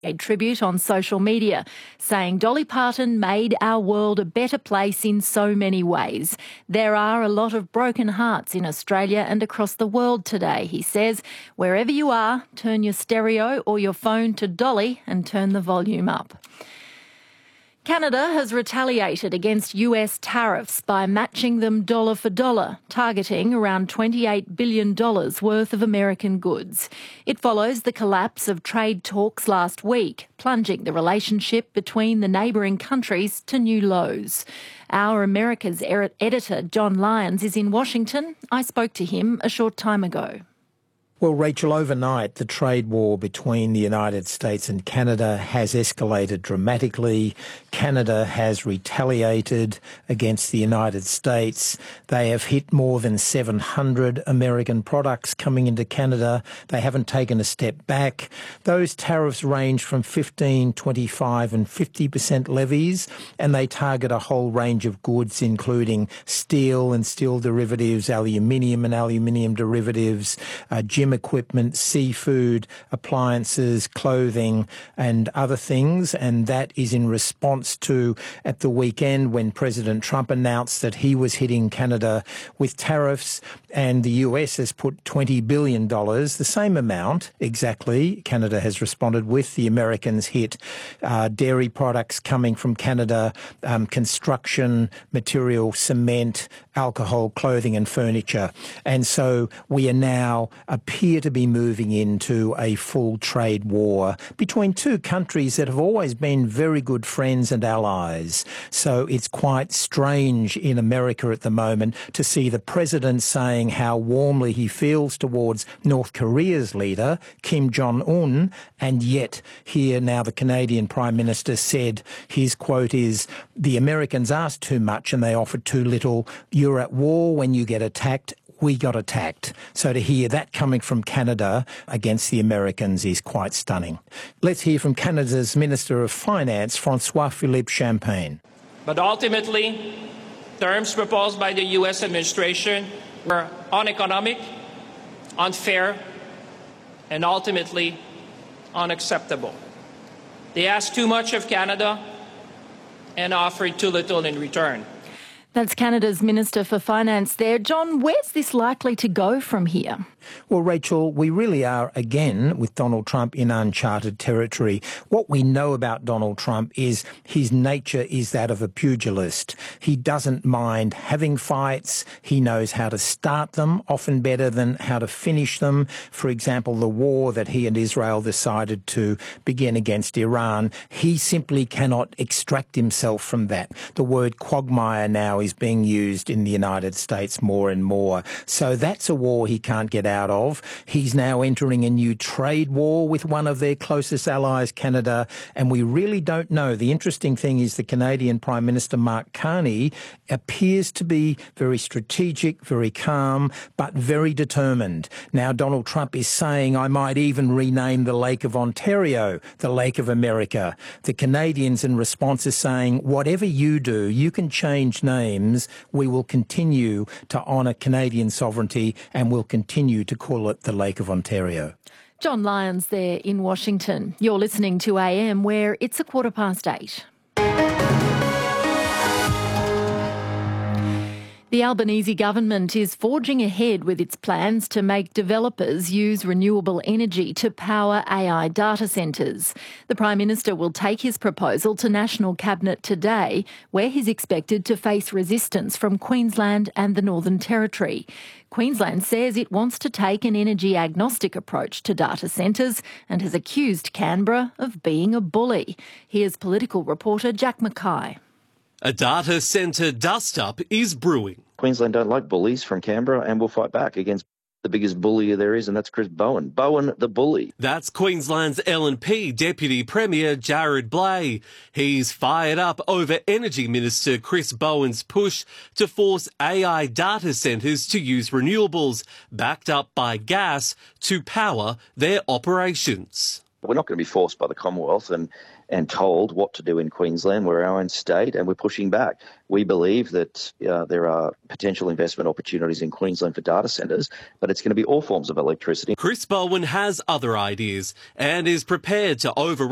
a tribute on social media, saying Dolly Parton made our world a better place in so many ways. There are a lot of broken hearts in Australia and across the world today, he says. Wherever you are, turn your stereo or your phone to Dolly and turn the volume up. Canada has retaliated against US tariffs by matching them dollar for dollar, targeting around $28 billion worth of American goods. It follows the collapse of trade talks last week, plunging the relationship between the neighbouring countries to new lows. Our America's editor, John Lyons, is in Washington. I spoke to him a short time ago. Well, Rachel, overnight, the trade war between the United States and Canada has escalated dramatically. Canada has retaliated against the United States. They have hit more than 700 American products coming into Canada. They haven't taken a step back. Those tariffs range from 15, 25 and 50% levies, and they target a whole range of goods, including steel and steel derivatives, aluminium and aluminium derivatives, gym equipment, seafood, appliances, clothing and other things. And that is in response to, at the weekend, when President Trump announced that he was hitting Canada with tariffs, and the US has put $20 billion, the same amount exactly, Canada has responded with. The Americans hit dairy products coming from Canada, construction material, cement, alcohol, clothing and furniture. And so we are now appear to be moving into a full trade war between two countries that have always been very good friends and allies. So it's quite strange in America at the moment to see the president saying how warmly he feels towards North Korea's leader, Kim Jong-un, and yet here now the Canadian Prime Minister said his quote is, "The Americans asked too much and they offered too little. You're at war when you get attacked. We got attacked." So to hear that coming from Canada against the Americans is quite stunning. Let's hear from Canada's Minister of Finance, François-Philippe Champagne. But ultimately, terms proposed by the U.S. administration were uneconomic, unfair, and ultimately unacceptable. They asked too much of Canada and offered too little in return. That's Canada's Minister for Finance there. John, where's this likely to go from here? Well, Rachel, we really are, again, with Donald Trump in uncharted territory. What we know about Donald Trump is his nature is that of a pugilist. He doesn't mind having fights. He knows how to start them, often better than how to finish them. For example, the war that he and Israel decided to begin against Iran, he simply cannot extract himself from that. The word quagmire now is being used in the United States more and more. So that's a war he can't get out of. He's now entering a new trade war with one of their closest allies, Canada, and we really don't know. The interesting thing is the Canadian Prime Minister, Mark Carney, appears to be very strategic, very calm, but very determined. Now, Donald Trump is saying, I might even rename the Lake of Ontario the Lake of America. The Canadians in response are saying, whatever you do, you can change names. We will continue to honour Canadian sovereignty and will continue to call it the Lake of Ontario. John Lyons there in Washington. You're listening to AM, where it's 8:15. The Albanese government is forging ahead with its plans to make developers use renewable energy to power AI data centres. The Prime Minister will take his proposal to National Cabinet today, where he's expected to face resistance from Queensland and the Northern Territory. Queensland says it wants to take an energy agnostic approach to data centres and has accused Canberra of being a bully. Here's political reporter Jack Mackay. A data centre dust-up is brewing. Queensland don't like bullies from Canberra, and we'll fight back against the biggest bully there is, and that's Chris Bowen. Bowen the bully. That's Queensland's LNP Deputy Premier Jared Blay. He's fired up over Energy Minister Chris Bowen's push to force AI data centres to use renewables, backed up by gas, to power their operations. We're not going to be forced by the Commonwealth and told what to do in Queensland. We're our own state and we're pushing back. We believe that there are potential investment opportunities in Queensland for data centres, but it's going to be all forms of electricity. Chris Bowen has other ideas and is prepared to override